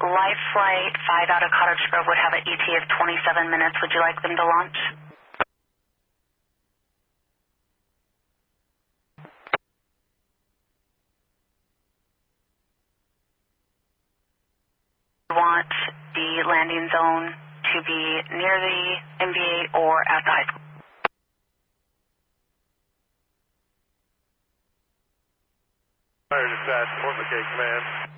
Life Flight 5 out of Cottage Grove would have an ETA of 27 minutes. Would you like them to launch? Want the landing zone to be near the MV8 or at the high school? Fire dispatch, Fort McKay Command.